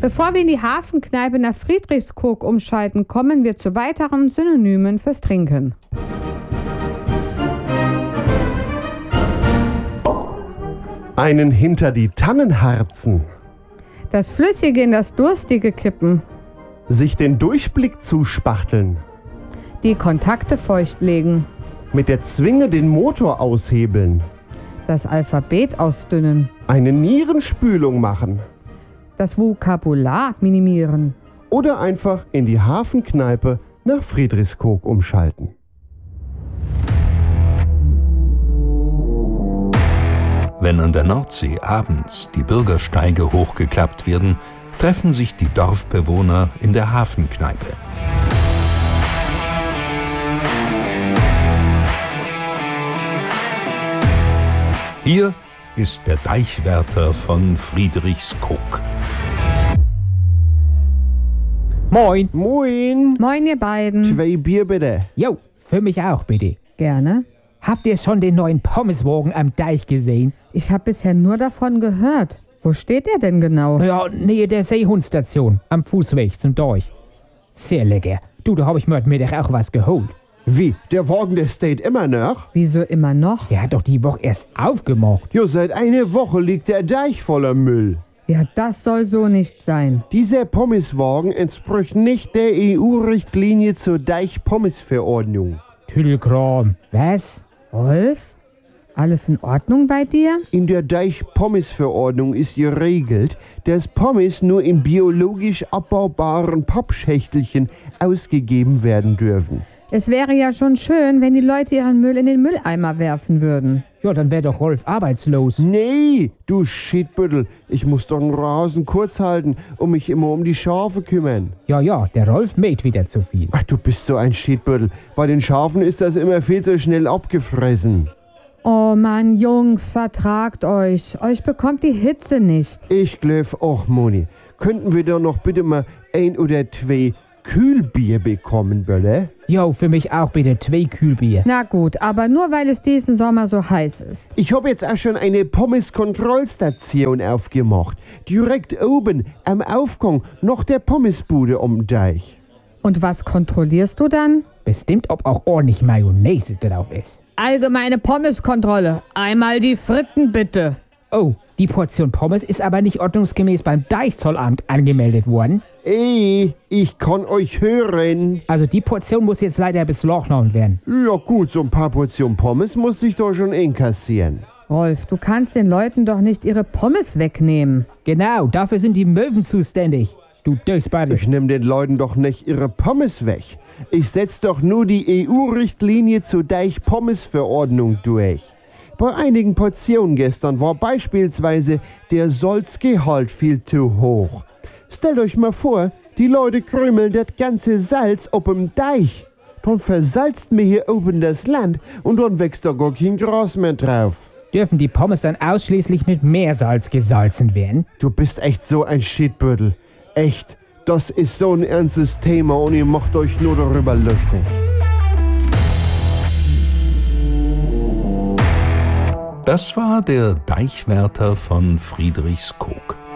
Bevor wir in die Hafenkneipe nach Friedrichskoog umschalten, kommen wir zu weiteren Synonymen fürs Trinken. Einen hinter die Tannen harzen. Das Flüssige in das Durstige kippen. Sich den Durchblick zuspachteln. Die Kontakte feucht legen. Mit der Zwinge den Motor aushebeln. Das Alphabet ausdünnen. Eine Nierenspülung machen. Das Vokabular minimieren. Oder einfach in die Hafenkneipe nach Friedrichskoog umschalten. Wenn an der Nordsee abends die Bürgersteige hochgeklappt werden, treffen sich die Dorfbewohner in der Hafenkneipe. Hier ist der Deichwärter von Friedrichskoog. Moin. Moin. Moin, ihr beiden. 2 Bier bitte. Jo, für mich auch bitte. Gerne. Habt ihr schon den neuen Pommeswagen am Deich gesehen? Ich habe bisher nur davon gehört. Wo steht er denn genau? Ja, Nähe der Seehundstation, am Fußweg zum Deich. Sehr lecker. Du, da hab ich mir heute Mittag auch was geholt. Wie? Der Wagen, der steht immer noch? Wieso immer noch? Der hat doch die Woche erst aufgemacht. Jo, seit einer Woche liegt der Deich voller Müll. Ja, das soll so nicht sein. Dieser Pommeswagen entspricht nicht der EU-Richtlinie zur Deich-Pommes-Verordnung. Tüdelkram. Was? Rolf? Alles in Ordnung bei dir? In der Deich-Pommes-Verordnung ist geregelt, dass Pommes nur in biologisch abbaubaren Pappschächtelchen ausgegeben werden dürfen. Es wäre ja schon schön, wenn die Leute ihren Müll in den Mülleimer werfen würden. Ja, dann wär doch Rolf arbeitslos. Nee, du Shitbüttel, ich muss doch den Rasen kurz halten und mich immer um die Schafe kümmern. Ja, der Rolf mäht wieder zu viel. Ach, du bist so ein Shitbüttel. Bei den Schafen ist das immer viel zu schnell abgefressen. Oh Mann, Jungs, vertragt euch. Euch bekommt die Hitze nicht. Ich glaub auch, Moni. Könnten wir doch noch bitte mal 1 oder 2 Kühlbier bekommen, Bölle? Jo, für mich auch bitte 2 Kühlbier. Na gut, aber nur weil es diesen Sommer so heiß ist. Ich hab jetzt auch schon eine Pommes-Kontrollstation aufgemacht. Direkt oben am Aufgang noch der Pommesbude um den Deich. Und was kontrollierst du dann? Bestimmt, ob auch ordentlich Mayonnaise drauf ist. Allgemeine Pommeskontrolle. Einmal die Fritten bitte. Oh, die Portion Pommes ist aber nicht ordnungsgemäß beim Deichzollamt angemeldet worden. Ich kann euch hören. Also die Portion muss jetzt leider beslagnahmen werden. Ja gut, so ein paar Portionen Pommes muss ich doch schon inkassieren. Rolf, du kannst den Leuten doch nicht ihre Pommes wegnehmen. Genau, dafür sind die Möwen zuständig. Du Dösbade. Ich nehm den Leuten doch nicht ihre Pommes weg. Ich setz doch nur die EU-Richtlinie zur Deich-Pommes-Verordnung durch. Bei einigen Portionen gestern war beispielsweise der Salzgehalt viel zu hoch. Stellt euch mal vor, die Leute krümeln das ganze Salz auf dem Deich. Dann versalzt mir hier oben das Land und dann wächst da gar kein Gras mehr drauf. Dürfen die Pommes dann ausschließlich mit Meersalz gesalzen werden? Du bist echt so ein Shitbüttel. Echt, das ist so ein ernstes Thema und ihr macht euch nur darüber lustig. Das war der Deichwärter von Friedrichskoog.